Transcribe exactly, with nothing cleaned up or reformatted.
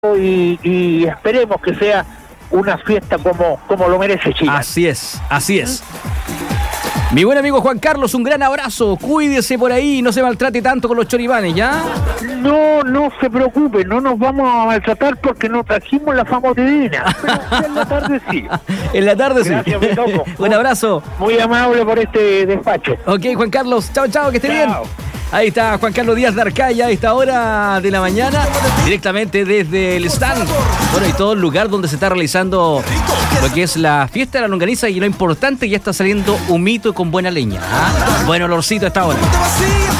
y, y esperemos que sea una fiesta como, como lo merece Chile. Así es, así es. Mi buen amigo Juan Carlos, un gran abrazo. Cuídese por ahí, no se maltrate tanto con los choripanes, ¿ya? No, no se preocupe, no nos vamos a maltratar porque no trajimos la famotidina. Pero en la tarde sí. En la tarde sí. Gracias, mi loco. Un abrazo. Muy amable por este despacho. Ok, Juan Carlos, chao, chao, que esté Chao. bien. Ahí está Juan Carlos Díaz de Arcaya a esta hora de la mañana, directamente desde el stand. Bueno, y todo el lugar donde se está realizando lo que es la fiesta de la longaniza, y lo importante, ya está saliendo humito con buena leña. ¿Ah? Buen olorcito a esta hora.